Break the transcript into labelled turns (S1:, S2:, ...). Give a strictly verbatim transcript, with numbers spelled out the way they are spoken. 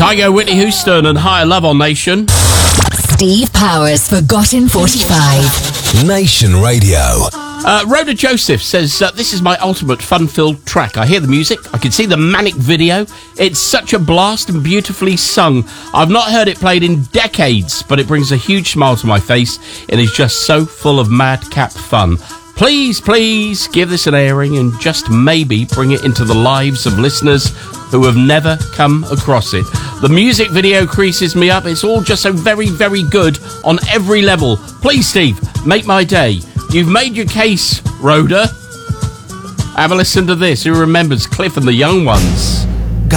S1: I go Whitney Houston and Higher Love on Nation.
S2: Steve Powers, Forgotten forty-five.
S3: Nation Radio.
S1: Uh, Rhoda Joseph says, uh, this is my ultimate fun-filled track. I hear the music, I can see the manic video. It's such a blast and beautifully sung. I've not heard it played in decades, but it brings a huge smile to my face. It is just so full of madcap fun. Please, please give this an airing and just maybe bring it into the lives of listeners who have never come across it. The music video creases me up. It's all just so very, very good on every level. Please, Steve, make my day. You've made your case, Rhoda. Have a listen to this. Who remembers Cliff and the Young Ones?